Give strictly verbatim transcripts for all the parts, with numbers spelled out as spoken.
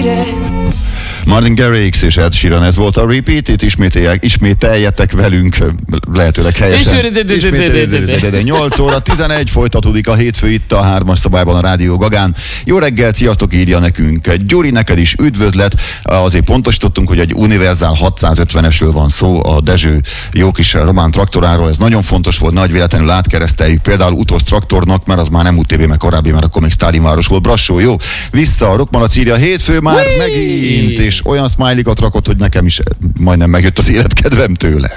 Martin Garrix és Ed Sheeran, ez volt a Repeat, itt ismételjetek velünk, lehetőleg helyesen. nyolc óra tizenegy, folytatódik a hétfő itt a hármas szabályban a Rádió Gagán. Jó reggel, sziasztok, írja nekünk Gyuri, neked is üdvözlet. Azért pontosítottunk, hogy egy Universal hatszázötvenesről van szó, a Dezső jó kis román traktoráról. Ez nagyon fontos volt, nagy véletlenül átkereszteljük például Utosz traktornak, mert az már nem u té vé, meg korábbi, mert akkor még Sztálinváros volt. Brassó, jó. Vissza, a Rockmalac írja, hétfő már Whee! megint, és olyan smiley-kat rakott, hogy nekem is majdnem megjött az életkedvem tőle.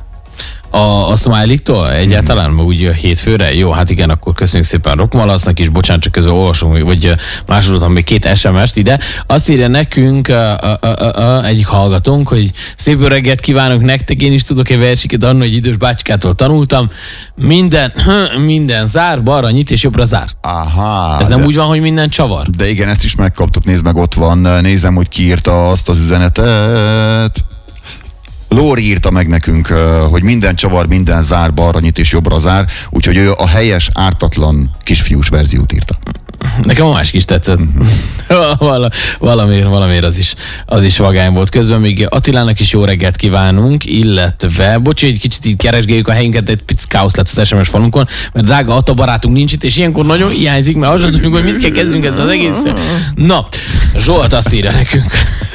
A, a Smiley-tól egyáltalán, mm. úgy hétfőre? Jó, hát igen, akkor köszönjük szépen Rockmalasznak is, bocsánat, csak közben olvasunk, vagy másoltam még két es em est ide. Azt írja nekünk a, a, a, a, egyik hallgatónk, hogy szép jó reggelt kívánok nektek, én is tudok egy versiket adni, hogy idős bácsikától tanultam. Minden, minden zár, balra nyit és jobbra zár. Aha. Ez nem de, úgy van, hogy minden csavar? De igen, ezt is megkaptuk, nézd meg, ott van, nézem, hogy ki írta azt az üzenetet. Lóri írta meg nekünk, hogy minden csavar, minden zár, balra nyit és jobbra zár, úgyhogy ő a helyes, ártatlan kisfiús verziót írta. Nekem a másik is tetszett. Val- valamiért, valamiért az is, az is vagány volt. Közben még Attilának is jó reggelt kívánunk, illetve, bocsi, egy kicsit így keresgéljük a helyünket, egy pici káosz lett az es em es falunkon, mert drága Atta barátunk nincs itt, és ilyenkor nagyon hiányzik, mert azt tudjuk, hogy mit kell kezdjünk ezzel az egészre. Na, Zsolt azt írja nekünk.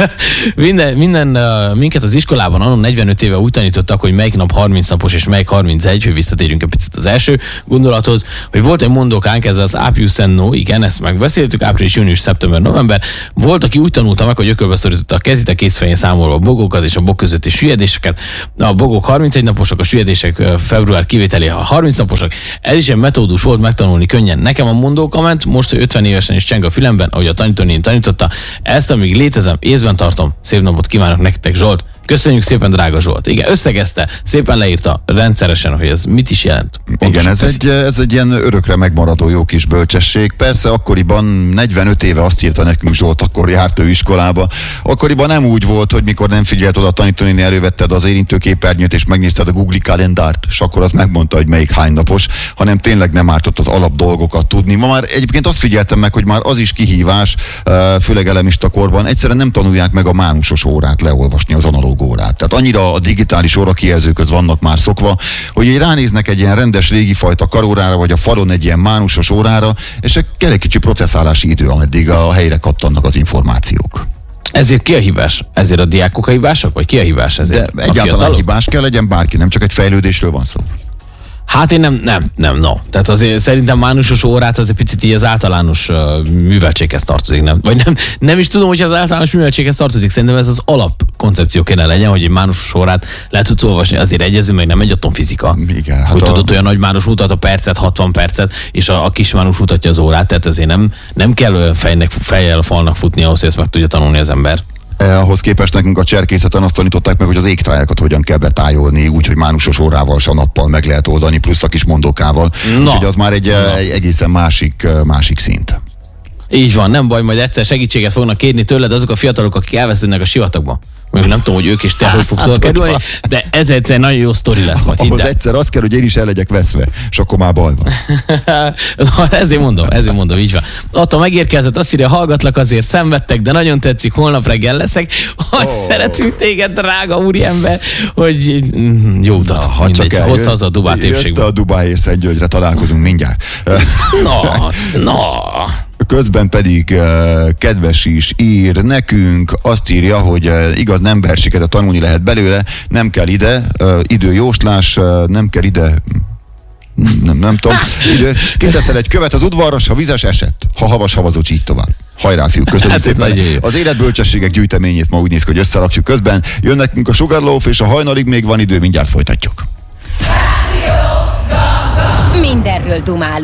minden, minden minket az iskolában anno negyvenöt éve úgy tanítottak, hogy melyik nap harminc napos és melyik harmincegy, hogy visszatérjünk egy picit az első gondolathoz, hogy volt egy mondókánk, ez az ápriuszennó, igen, ezt megbeszéltük, április, június, szeptember, november. Volt, aki úgy tanulta meg, hogy ökölbe szorította a kezét, a kézfején számolva a bogókat és a bog közötti süllyedéseket. A bogók harmincegy naposak, a süllyedések február kivételé a harminc naposak. Ez is egy metódus volt megtanulni könnyen. Nekem a mondókament, most, hogy ötven évesen is cseng a fülemben, ahogy a tanítónén tanította. Ezt, amíg létezem, észben tartom. Szép napot kívánok nektek, Zsolt. Köszönjük szépen, drága Zsolt. Igen, összegezte, szépen leírta rendszeresen, hogy ez mit is jelent. Pontosan. Igen, ez egy, ez egy ilyen örökre megmaradó jó kis bölcsesség. Persze akkoriban negyvenöt éve azt írta nekünk Zsolt, akkor járt ő iskolába. Akkoriban nem úgy volt, hogy mikor nem figyelt oda a tanítónéni, elővetted az érintőképernyőt és megnézted a Google kalendárt, és akkor azt megmondta, hogy melyik hány napos, hanem tényleg nem ártott az alap dolgokat tudni. Ma már egyébként azt figyeltem meg, hogy már az is kihívás, főleg elemista korban, egyszerűen nem tanulják meg a mánusos órát leolvasni, az analóg órát. Tehát annyira a digitális órakijelzőköz vannak már szokva, hogy így ránéznek egy ilyen rendes régi fajta karórára, vagy a falon egy ilyen mánusos órára, és kell egy kicsi processzálási idő, ameddig a helyre kattannak az információk. Ezért ki a hibás? Ezért a diákok a hibásak, vagy ki a hibás ezért? De egyáltalán hibás kell legyen bárki, nem csak egy fejlődésről van szó. Hát én nem, nem, nem, no. Tehát azért szerintem mánusos órát az egy picit így az általános uh, műveltséghez tartozik, nem? Vagy nem, nem is tudom, hogy az általános műveltséghez tartozik, szerintem ez az alapkoncepció kéne legyen, hogy egy mánusos órát le tudsz olvasni, azért egyezünk, meg nem egy atomfizika. Igen, hát hogy a... tudod, olyan nagy mánus mutat a percet, hatvan percet, és a, a kis mánus mutatja az órát, tehát azért nem, nem kell fejnek, fejjel a falnak futni ahhoz, hogy ezt meg tudja tanulni az ember. Ahhoz képest nekünk a cserkészeten azt tanították meg, hogy az égtájákat hogyan kell betájolni, úgyhogy mánusos órával, s a nappal meg lehet oldani, plusz a kis mondókával. Úgyhogy az már egy, egy egészen másik, másik szint. Így van, nem baj, majd egyszer segítséget fognak kérni tőled azok a fiatalok, akik elvesződnek a sivatagban. Még nem tudom, hogy ők is te hogy fogsz hát, kerülni, de ez egyszer nagyon jó sztori lesz majd. Ahhoz egyszer az kell, hogy én is el legyek veszve, és akkor már baj van. ezért mondom, ezért mondom, így van. Attól megérkezett, azt írja, hallgatlak, azért szenvedtek, de nagyon tetszik, holnap reggel leszek. Hogy oh. Szeretünk téged, drága úriember, hogy jó utat, ha mindegy, hozz haza a Dubát épségbe. Jössz a Dubáért Szentgyörgyre, találkozunk mindjárt. Na, na. Közben pedig uh, kedves is ír nekünk, azt írja, hogy uh, igaz, nem versiket, tanulni lehet belőle, nem kell ide, uh, időjóslás, uh, nem kell ide, nem, nem tudom, idő. Kiteszel egy követ az udvarra, ha vizes esett, ha havas havazott, így tovább. Hajrá, fiúk, köszönjük hát szépen. Az életbölcsességek gyűjteményét ma úgy néz ki, hogy összerakjuk közben. Jön nekünk a Sugarloaf, és a hajnalig még van idő, mindjárt folytatjuk. Mindenről dumálunk.